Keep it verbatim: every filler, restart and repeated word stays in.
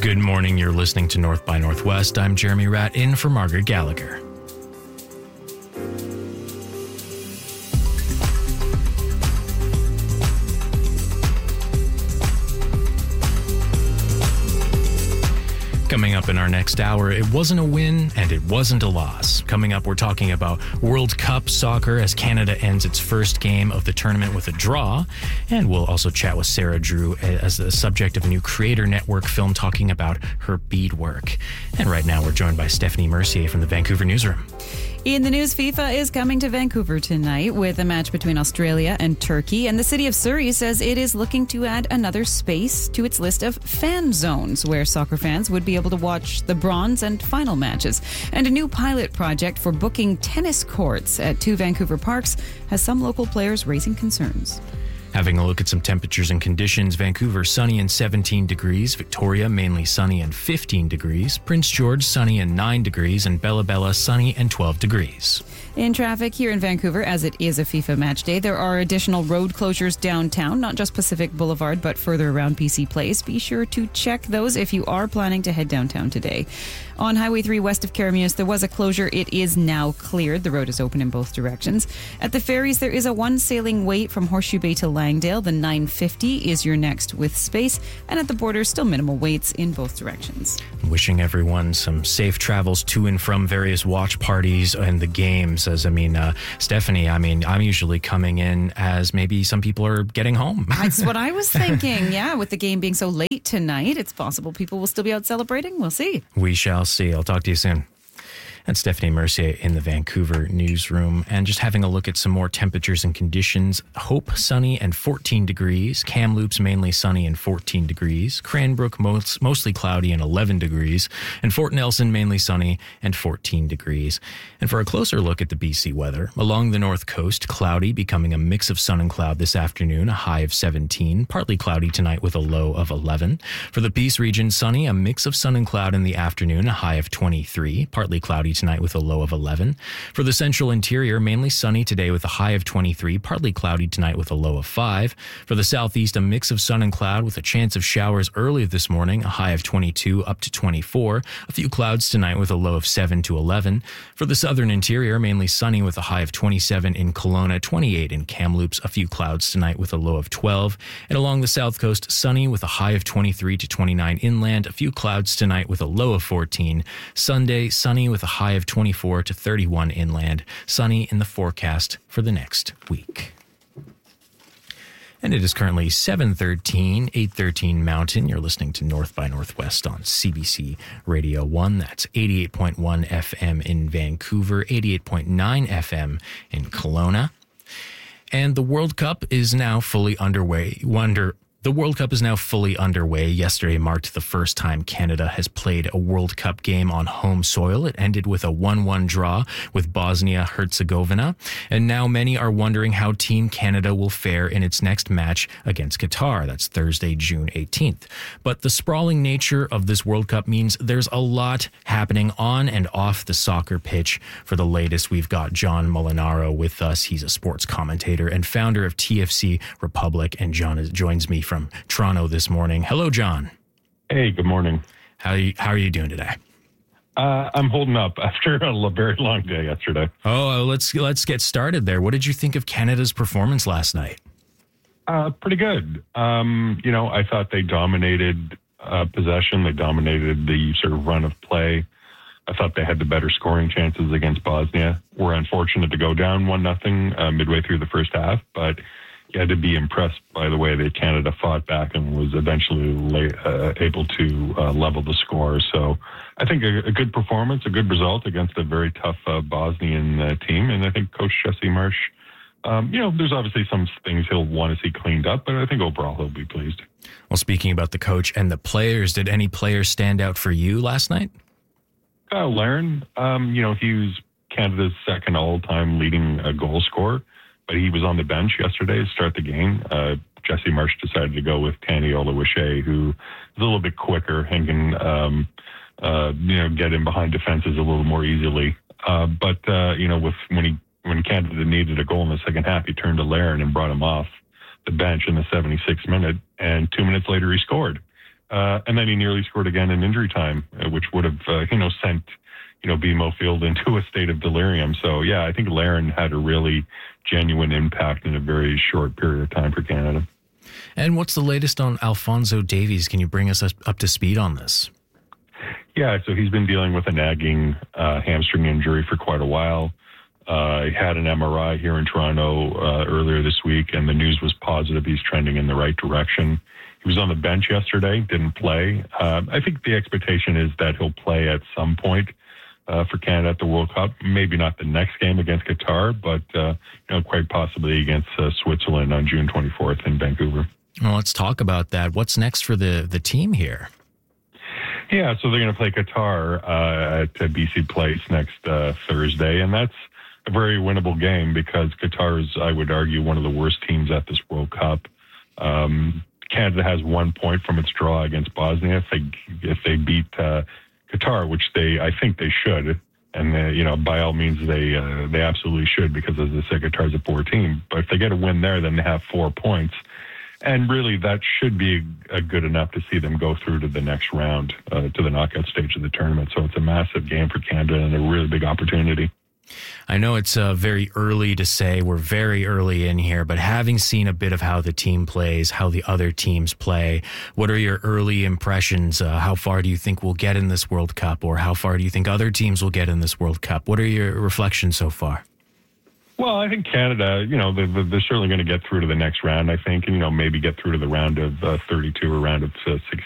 Good morning. You're listening to North by Northwest. I'm Jeremy Ratt, in for Margaret Gallagher. Coming up in our next hour, it wasn't a win and it wasn't a loss. Coming up, we're talking about World Cup soccer as Canada ends its first game of the tournament with a draw. And we'll also chat with Sarah Drew as the subject of a new Creator Network film talking about her beadwork. And right now, we're joined by Stephanie Mercier from the Vancouver newsroom. In the news, FIFA is coming to Vancouver tonight with a match between Australia and Turkey, and the city of Surrey says it is looking to add another space to its list of fan zones where soccer fans would be able to watch the bronze and final matches. And a new pilot project for booking tennis courts at two Vancouver parks has some local players raising concerns. Having a look at some temperatures and conditions, Vancouver sunny and seventeen degrees, Victoria mainly sunny and fifteen degrees, Prince George sunny and nine degrees, and Bella Bella sunny and twelve degrees. In traffic here in Vancouver, as it is a FIFA match day, there are additional road closures downtown, not just Pacific Boulevard, but further around P C Place. Be sure to check those if you are planning to head downtown today. On Highway three west of Caramunis, there was a closure. It is now cleared. The road is open in both directions. At the ferries, there is a one sailing wait from Horseshoe Bay to Langdale. The nine fifty is your next with space. And at the border, still minimal waits in both directions. Wishing everyone some safe travels to and from various watch parties and the games. As I mean, uh, Stephanie, I mean, I'm usually coming in as maybe some people are getting home. That's what I was thinking. Yeah, with the game being so late tonight, it's possible people will still be out celebrating. We'll see. We shall see. I'll talk to you soon. And Stephanie Mercier in the Vancouver newsroom. And just having a look at some more temperatures and conditions. Hope sunny and fourteen degrees. Kamloops mainly sunny and fourteen degrees. Cranbrook most, mostly cloudy and eleven degrees. And Fort Nelson mainly sunny and fourteen degrees. And for a closer look at the B C weather, along the north coast, cloudy, becoming a mix of sun and cloud this afternoon, a high of seventeen. Partly cloudy tonight with a low of eleven. For the Peace region, sunny, a mix of sun and cloud in the afternoon, a high of twenty-three. Partly cloudy tonight with a low of eleven. For the central interior, mainly sunny today with a high of twenty-three, partly cloudy tonight with a low of five. For the southeast, a mix of sun and cloud with a chance of showers early this morning, a high of twenty-two up to twenty-four. A few clouds tonight with a low of seven to eleven. For the southern interior, mainly sunny with a high of twenty-seven in Kelowna, twenty-eight in Kamloops, a few clouds tonight with a low of twelve. And along the south coast, sunny with a high of twenty-three to twenty-nine inland, a few clouds tonight with a low of fourteen. Sunday, sunny with a high of twenty-four to thirty-one inland, sunny in the forecast for the next week. And it is currently seven thirteen, eight thirteen Mountain. You're listening to North by Northwest on C B C Radio one. That's eighty-eight point one F M in Vancouver, eighty-eight point nine F M in Kelowna. And the World Cup is now fully underway. Wonder... The World Cup is now fully underway. Yesterday marked the first time Canada has played a World Cup game on home soil. It ended with a one one draw with Bosnia-Herzegovina. And now many are wondering how Team Canada will fare in its next match against Qatar. That's Thursday, June eighteenth. But the sprawling nature of this World Cup means there's a lot happening on and off the soccer pitch. For the latest, we've got John Molinaro with us. He's a sports commentator and founder of T F C Republic. And John is, joins me from from Toronto this morning. Hello, John. Hey, good morning. How are you, how are you doing today? Uh, I'm holding up after a very long day yesterday. Oh, let's let's get started there. What did you think of Canada's performance last night? Uh, pretty good. Um, you know, I thought they dominated uh, possession. They dominated the sort of run of play. I thought they had the better scoring chances against Bosnia. We're unfortunate to go down one nothing uh, midway through the first half, but you had to be impressed by the way that Canada fought back and was eventually la- uh, able to uh, level the score. So I think a, a good performance, a good result against a very tough uh, Bosnian uh, team. And I think Coach Jesse Marsch, um, you know, there's obviously some things he'll want to see cleaned up, but I think overall he'll be pleased. Well, speaking about the coach and the players, did any players stand out for you last night? Kyle Larin, um, you know, he was Canada's second all-time leading uh, goal scorer. But he was on the bench yesterday to start the game. Uh, Jesse Marsch decided to go with Tani Oluwaseyi, who is a little bit quicker and can, um, uh, you know, get in behind defenses a little more easily. Uh, but uh, you know, with when he when Canada needed a goal in the second half, he turned to Larin and brought him off the bench in the seventy-sixth minute, and two minutes later he scored. Uh, and then he nearly scored again in injury time, uh, which would have, uh, you know, sent, you know, B M O Field into a state of delirium. So, yeah, I think Larin had a really genuine impact in a very short period of time for Canada. And what's the latest on Alfonso Davies? Can you bring us up to speed on this? Yeah, so he's been dealing with a nagging uh, hamstring injury for quite a while. Uh, he had an M R I here in Toronto uh, earlier this week, and the news was positive. He's trending in the right direction. He was on the bench yesterday, didn't play. Uh, I think the expectation is that he'll play at some point uh, for Canada at the World Cup. Maybe not the next game against Qatar, but uh, you know, quite possibly against uh, Switzerland on June twenty-fourth in Vancouver. Well, let's talk about that. What's next for the, the team here? Yeah, so they're going to play Qatar uh, at B C Place next uh, Thursday, and that's a very winnable game because Qatar is, I would argue, one of the worst teams at this World Cup. Um, Canada has one point from its draw against Bosnia. If they if they beat uh, Qatar, which they I think they should, and uh, you know by all means they uh, they absolutely should because as I said, Qatar's a poor team. But if they get a win there, then they have four points. And really, that should be a good enough to see them go through to the next round, uh, to the knockout stage of the tournament. So it's a massive game for Canada and a really big opportunity. I know it's uh, very early to say, we're very early in here, but having seen a bit of how the team plays, how the other teams play, what are your early impressions? Uh, how far do you think we'll get in this World Cup, or how far do you think other teams will get in this World Cup? What are your reflections so far? Well, I think Canada, you know, they're, they're certainly going to get through to the next round, I think, and, you know, maybe get through to the round of uh, thirty-two or round of uh, sixteen.